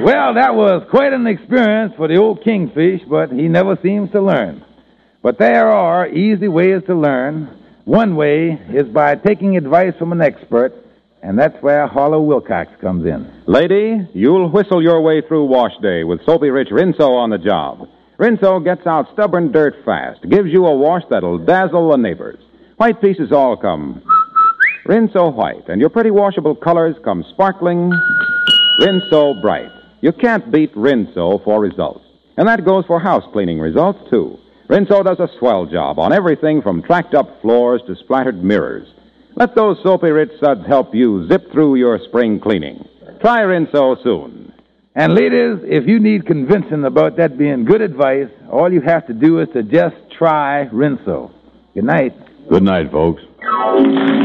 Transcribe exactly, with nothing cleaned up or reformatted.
Well, that was quite an experience for the old kingfish, but he never seems to learn. But there are easy ways to learn. One way is by taking advice from an expert, and that's where Harlow Wilcox comes in. Lady, you'll whistle your way through wash day with Soapy Rich Rinso on the job. Rinso gets out stubborn dirt fast, gives you a wash that'll dazzle the neighbors. White pieces all come Rinso white, and your pretty washable colors come sparkling Rinso bright. You can't beat Rinso for results. And that goes for house cleaning results, too. Rinso does a swell job on everything from tracked-up floors to splattered mirrors. Let those Soapy Rich suds help you zip through your spring cleaning. Try Rinso soon. And ladies, if you need convincing about that being good advice, all you have to do is to just try Rinso. Good night. Good night, folks.